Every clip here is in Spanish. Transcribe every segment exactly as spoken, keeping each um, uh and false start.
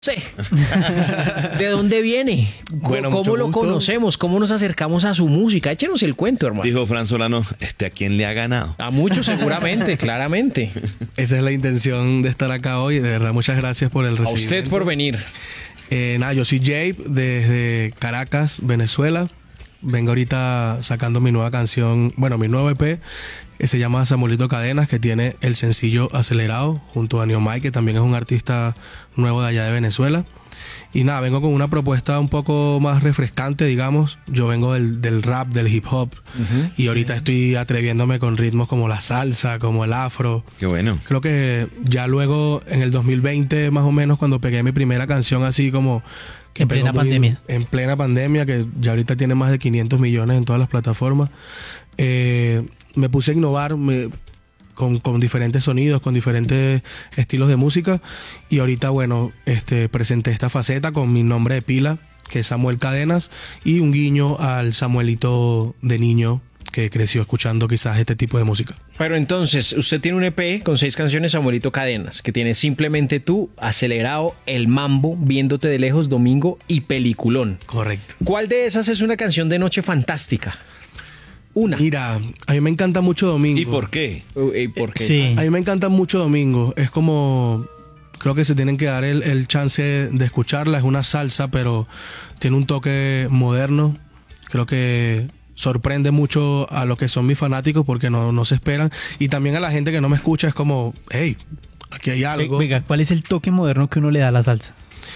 Sí. ¿De dónde viene? Bueno, ¿Cómo lo gusto. conocemos? ¿Cómo nos acercamos a su música? Échenos el cuento, hermano. Dijo Fran Solano, ¿este a quién le ha ganado? A muchos seguramente, claramente. Esa es la intención de estar acá hoy. De verdad, muchas gracias por el A recibimiento. usted por venir. Eh, nada, yo soy Jabe desde Caracas, Venezuela. Vengo ahorita sacando mi nueva canción, bueno, mi nuevo E P, que se llama Samuelito Cadenas, que tiene el sencillo Acelerado junto a Neomai, que también es un artista nuevo de allá de Venezuela. Y nada, vengo con una propuesta un poco más refrescante, digamos. Yo vengo del, del rap, del hip hop, uh-huh. y ahorita estoy atreviéndome con ritmos como la salsa, como el afro. Qué bueno. Creo que ya luego, en el dos mil veinte más o menos, cuando pegué mi primera canción así como... Que en plena muy, pandemia. En plena pandemia, que ya ahorita tiene más de quinientos millones en todas las plataformas. Eh, me puse a innovar me, con, con diferentes sonidos, con diferentes estilos de música. Y ahorita, bueno, este, presenté esta faceta con mi nombre de pila, que es Samuel Cadenas, y un guiño al Samuelito de niño que creció escuchando quizás este tipo de música. Pero entonces, usted tiene un E P con seis canciones, Samuelito Cadenas, que tiene Simplemente Tú, Acelerado, El Mambo, Viéndote de Lejos, Domingo y Peliculón. Correcto. ¿Cuál de esas es una canción de noche fantástica? Una. Mira, a mí me encanta mucho Domingo. ¿Y por qué? ¿Y por qué? Sí. A mí me encanta mucho Domingo. Es como... Creo que se tienen que dar el, el chance de escucharla. Es una salsa, pero tiene un toque moderno. Creo que... sorprende mucho a lo que son mis fanáticos porque no, no se esperan. Y también a la gente que no me escucha es como, hey, aquí hay algo. Venga, ¿cuál es el toque moderno que uno le da a la salsa?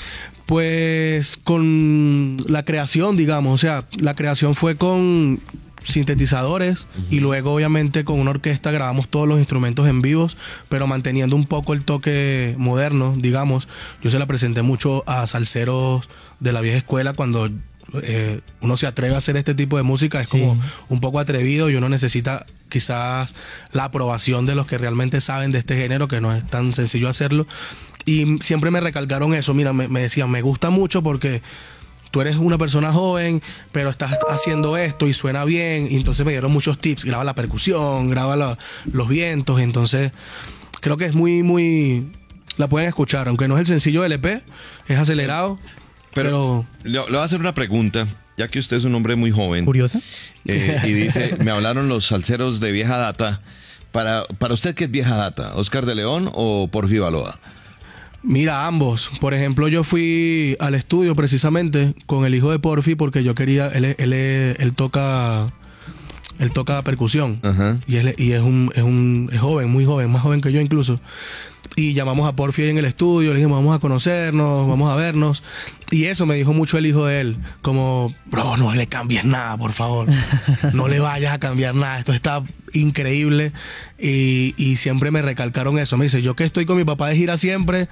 Pues con la creación, digamos. O sea, la creación fue con sintetizadores, uh-huh. y luego obviamente con una orquesta grabamos todos los instrumentos en vivos, pero manteniendo un poco el toque moderno, digamos. Yo se la presenté mucho a salseros de la vieja escuela cuando... Eh, uno se atreve a hacer este tipo de música, es sí. como un poco atrevido y uno necesita quizás la aprobación de los que realmente saben de este género, que no es tan sencillo hacerlo. Y siempre me recalcaron eso, mira, me, me decían, me gusta mucho porque tú eres una persona joven, pero estás haciendo esto y suena bien. Y entonces me dieron muchos tips, graba la percusión, graba la, los vientos. Entonces creo que es muy, muy... la pueden escuchar, aunque no es el sencillo del E P, es Acelerado. Pero, pero... Le, le voy a hacer una pregunta, ya que usted es un hombre muy joven. ¿Curiosa? Eh, y dice, me hablaron los salseros de vieja data. Para, para usted, ¿qué es vieja data? ¿Oscar de León o Porfi Baloa? Mira, ambos. Por ejemplo, yo fui al estudio precisamente con el hijo de Porfi porque yo quería... Él, él, él, él toca... Él toca percusión. Uh-huh. Y, él, y es, un, es un es joven, muy joven, más joven que yo incluso. Y llamamos a Porfi en el estudio, le dijimos, vamos a conocernos, vamos a vernos. Y eso me dijo mucho el hijo de él, como, bro, no le cambies nada, por favor. No le vayas a cambiar nada, esto está increíble. Y, y siempre me recalcaron eso. Me dice, yo que estoy con mi papá de gira siempre,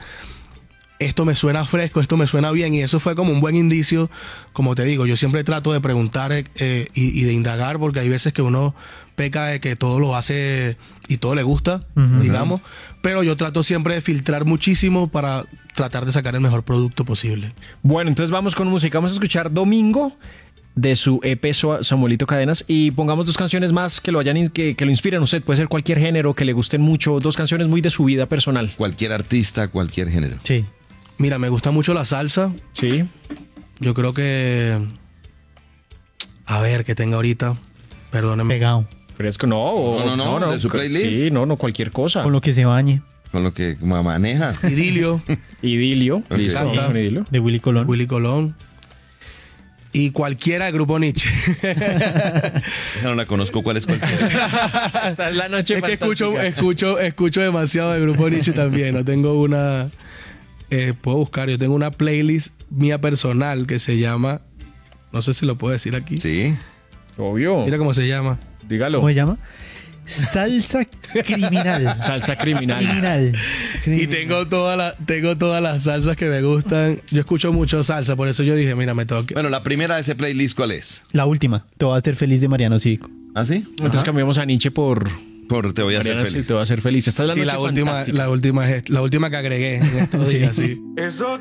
esto me suena fresco, esto me suena bien. Y eso fue como un buen indicio. Como te digo, yo siempre trato de preguntar eh, y, y de indagar, porque hay veces que uno peca de que todo lo hace y todo le gusta, uh-huh. digamos. Pero yo trato siempre de filtrar muchísimo para tratar de sacar el mejor producto posible. Bueno, entonces vamos con música. Vamos a escuchar Domingo de su E P Samuelito Cadenas y pongamos dos canciones más que lo hayan que, que lo inspiren a usted. Puede ser cualquier género, que le gusten mucho. Dos canciones muy de su vida personal. Cualquier artista, cualquier género. Sí. Mira, me gusta mucho la salsa. Sí. Yo creo que... A ver, que tenga ahorita. Perdónenme. Pegado. Fresco, no. O, no, no, no, no, de su playlist. Sí, no, no, cualquier cosa. Con lo que se bañe. Con lo que maneja. Idilio. Idilio. Okay. Listo. Canta. Con Idilio. De Willy Colón. Willy Colón. Y cualquiera del Grupo Nietzsche. Esa no la conozco, ¿cuál es cualquiera? Hasta la noche. Es que escucho, escucho, escucho demasiado del Grupo Nietzsche también. No tengo una... Eh, puedo buscar, yo tengo una playlist mía personal que se llama... No sé si lo puedo decir aquí. Sí. Obvio. Mira cómo se llama. Dígalo. ¿Cómo se llama? Salsa criminal. Salsa criminal. Criminal. Y tengo, toda la, tengo todas las salsas que me gustan. Yo escucho mucho salsa, por eso yo dije, mira, me tengo que... Bueno, la primera de ese playlist, ¿cuál es? La última. Te voy a hacer feliz de Mariano Cívico. ¿Ah, sí? Entonces Ajá. cambiamos a Nietzsche por... Por Te voy a Mariana, hacer feliz. Sí, te voy a hacer feliz. Esta es la sí, noche la última, fantástica. la última es la última que agregué en estos días, sí. Eso